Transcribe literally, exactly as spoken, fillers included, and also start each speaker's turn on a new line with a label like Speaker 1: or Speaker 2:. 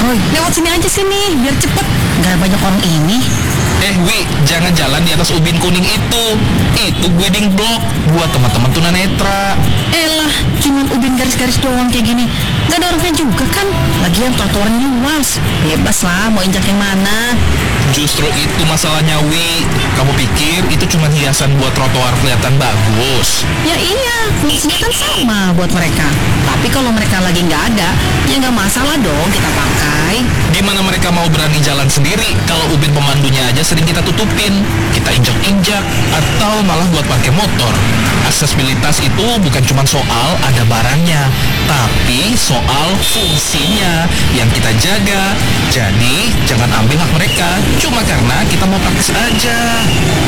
Speaker 1: Roy, lewat sini aja sini, biar cepet. Gak banyak orang ini.
Speaker 2: Eh Wi, jangan jalan di atas ubin kuning itu. Itu guiding block buat teman-teman tunanetra.
Speaker 1: Elah, cuman ubin garis-garis doang kayak gini. Gak ada orangnya juga kan. Lagian trotoarnya luas. Bebas lah, mau injak yang mana.
Speaker 2: Justru itu masalahnya Wi. Kamu pikir itu cuma hiasan buat trotoar kelihatan bagus?
Speaker 1: Ya iya, fungsinya kan sama buat mereka. Tapi kalau mereka lagi nggak ada, ya nggak masalah dong kita pakai.
Speaker 2: Gimana mereka mau berani jalan sendiri kalau ubin pemandunya aja sering kita tutupin, kita injak-injak, atau malah buat parkir motor? Aksesibilitas itu bukan cuma soal ada barangnya, tapi soal fungsinya yang kita jaga. Jadi jangan ambil hak mereka cuma karena kita mau praktis aja.